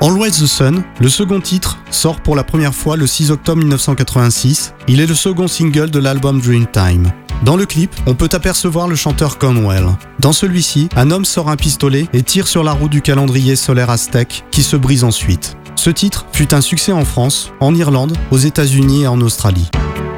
Always the Sun, le second titre, sort pour la première fois le 6 octobre 1986. Il est le second single de l'album Dreamtime. Dans le clip, on peut apercevoir le chanteur Conwell. Dans celui-ci, un homme sort un pistolet et tire sur la roue du calendrier solaire aztèque qui se brise ensuite. Ce titre fut un succès en France, en Irlande, aux États-Unis et en Australie.